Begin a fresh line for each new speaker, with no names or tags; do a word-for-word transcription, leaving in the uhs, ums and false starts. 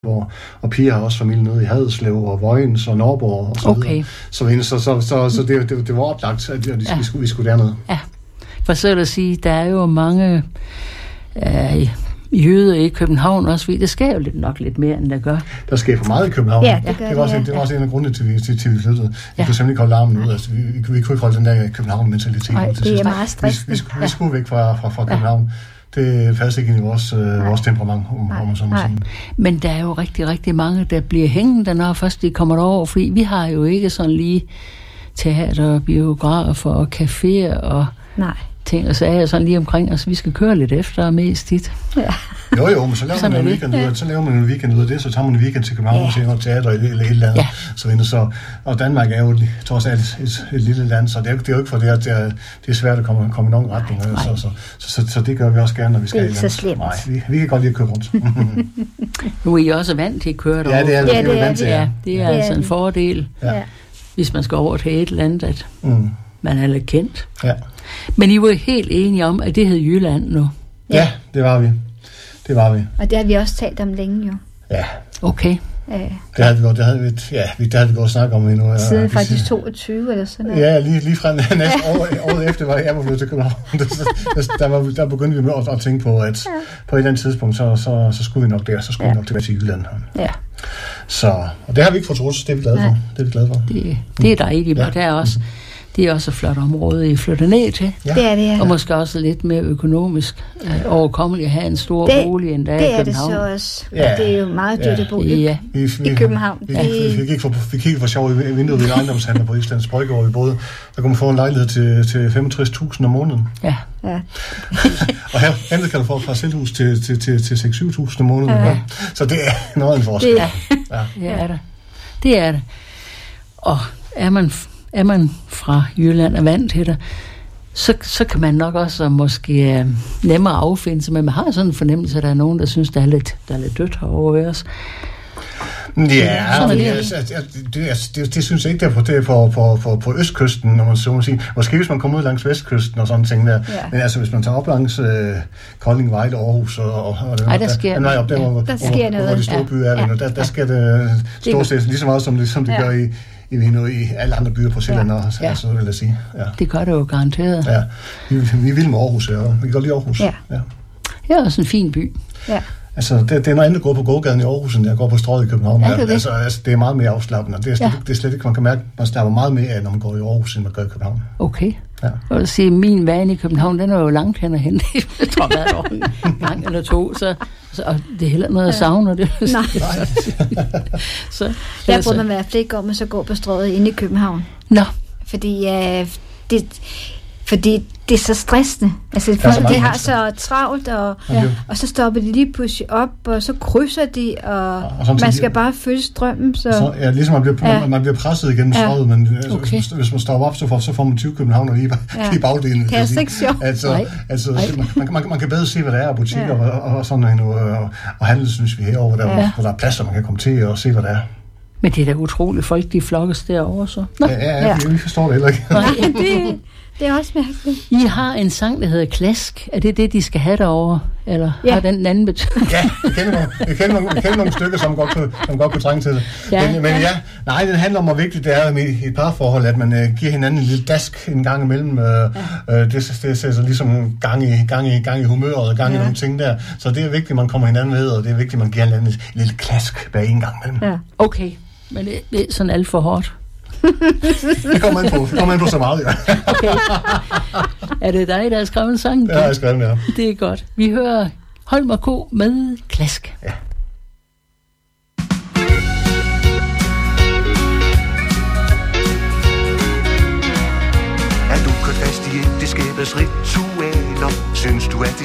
Hvor, og Pia har også familie nede i Haderslev og Vojens og Norborg og så
okay.
videre. Så, så, så, så, så det, det, det var oplagt, at vi, ja. vi, skulle, vi skulle dernede.
Ja, for så at sige, der er jo mange øh, jøder i København også, fordi det sker jo lidt, nok lidt mere, end der gør.
Der sker for meget i København.
Ja, det gør
det var også,
det, ja.
det var også en af grundene til, til, til vi flyttede. Vi
ja.
kunne simpelthen ikke holde larmen ud. Altså, vi, vi, vi kunne ikke holde den der København-mentalitet.
Nej,
til
det
sidst.
er meget stressende.
Vi, vi, vi, vi skulle væk fra, fra, fra København. Ja. Det passer ikke ind i vores, øh, vores temperament, om, om man så må sige.
Men der er jo rigtig, rigtig mange, der bliver hængende, når først de kommer derover, fordi vi har jo ikke sådan lige teater, biografer og caféer og
Nej.
ting, og så er jeg sådan lige omkring, altså vi skal køre lidt efter mest tit.
Ja.
Jo jo, men så laver, man en weekend ud af, så laver man en weekend ud af det, så tager man en weekend til København og ser noget teater eller et eller andet.
Ja.
Så, så, og Danmark er jo trods alt et, et, et lille land, så det er, det er jo ikke for det, at det er, det er svært at komme, komme i nogen retning. Så, så, så, så, så det gør vi også gerne, når vi skal.
Det er ikke så slemt.
Nej, vi, vi kan godt lide at køre rundt.
Nu er I også vant til at køre derovre.
Ja, det er,
ja, det er,
vant til,
ja. Det er
ja.
altså en fordel,
Ja.
hvis man skal over til et eller andet, at
mm.
man er lidt kendt.
Ja.
Men I var helt enige om, at det hed Jylland nu.
Ja, ja det var vi. Det var vi.
Og det har vi også talt om længe jo.
Ja.
Okay.
Ja.
Det havde vi godt, det havde vi, ja, det havde vi godt snakket om endnu.
Siden faktisk toogtyve eller sådan noget.
Ja, lige, lige fra næste år, året efter var jeg var blevet til København. der, der, var, der begyndte vi med at, at tænke på, at ja. på et eller andet tidspunkt, så, så, så skulle vi nok der, så skulle ja. vi nok tilbage til Jylland.
Ja.
Så, og det har vi ikke fortrudt, det er vi glade for. Det er vi glade for.
Det, det er dejligt, ja. Og der er også, det er også et flot område, I flytter ned til.
Ja. Det er det, ja.
Og måske også lidt mere økonomisk øh, overkommeligt at have en stor
det,
bolig end der
det
i København.
Det er det så også. Ja. Det er jo meget dyrt
ja.
at bo i,
ja.
vi, vi, i København.
Vi, vi, vi, vi, gik for, vi gik for sjov i vinduet ved en ejendomshandler på Islands Brygge, hvor vi boede. Der kunne man få en lejlighed til, til femogtres tusind om måneden.
Ja.
Ja.
Og her andet kan du få fra parcelhus til, til, til, til seks til syv tusind om måneden. Ja. Så det er noget af en forskel.
Det er, ja. det er det. Det er det. Og er man, er man fra Jylland og vant til det, så, så kan man nok også måske uh, nemmere affinde sig, men man har sådan en fornemmelse, at der er nogen, der synes, der er lidt, der er lidt dødt herovre os.
Ja, det, det, altså, det, altså, det, det synes jeg ikke, det er på, det er på, på, på, på østkysten, når man så må sige. Måske hvis man kommer ud langs vestkysten og sådan ting der. Ja. Men altså, hvis man tager op langs øh, Kolding, Vejle, Aarhus og, og, og
Ej, der sker,
der, nej, op der,
ja,
hvor,
der
hvor,
sker
hvor,
noget.
hvor de store ja. byer er, ja. der, der sker det stort set lige så meget, som det, som det ja. gør i, i, i alle andre byer på Sjælland, ja. ja. altså, vil jeg sige. Ja.
Det gør det jo garanteret.
Ja. Vi, vi vil med Aarhus, ja. Vi kan godt lide Aarhus.
Ja.
Ja.
Det er også en fin by.
Ja.
Altså, det, det er noget andet at gå på gågaden i Aarhus, end jeg går på Strøget i København.
Ja, det, er det.
Altså, altså, det er meget mere afslappende. Det er slet, ja. det er slet ikke, man kan mærke, man slapper meget mere af, når man går i Aarhus, end man gør i København.
Okay.
Ja.
Jeg vil sige, min vane i København, den er jo langt hen og hente. Jeg tror, der er en gang eller to, så, så og det er heller noget, jeg savner det.
Nej.
så,
Der
altså.
burde man i hvert fald ikke om, at så går på Strøget inde i København.
Nå.
Fordi, øh, det, fordi det er så stressende. Altså, folk, de har så travlt, og, ja. og så stopper de lige pludselig op, og så krydser de, og, og man skal bare følge strømmen. Så,
så ja, ligesom man bliver, ja. man bliver presset igennem ja. Strøget, men okay. altså, hvis man stopper op, så får, så får man tyve København lige ja. i bagdelen.
Det er så ikke sjovt.
Altså, altså, man, man, man kan bedre se, hvad der er af butikker ja. og, og, og sådan noget, og, og handel, synes vi herovre, der, ja. hvor der er pladser, man kan komme til og se, hvad der er.
Men det er da utroligt, folk de flokkes derovre, så.
Nå. Ja, ja, ja, vi forstår det heller ikke.
Nej, det, det er også mærkeligt.
I har en sang, der hedder Klask. Er det det, de skal have derovre? Eller ja. har den en anden betydning?
Ja, jeg kender nogle, jeg kender nogle, jeg kender nogle stykker, som godt kunne, som godt kunne trænge til det. Ja. Men, men ja, nej, det handler om, hvor vigtigt det er i et parforhold, at man uh, giver hinanden en lille dask en gang imellem. Uh, ja. uh, det, det sætter ligesom gang i, gang i, gang i humøret og gang ja. i nogle ting der. Så det er vigtigt, at man kommer hinanden ved, og det er vigtigt, at man giver hinanden et lille klask hver en gang imellem.
Ja. Okay, men det, det er sådan alt for hårdt.
Det kommer ind på, det kommer ind på så meget, ja.
Okay. Er det dig, der har skrevet en sang?
Det har jeg skrevet, ja.
Det er godt. Vi hører Holm og Co. med Klask.
Ja.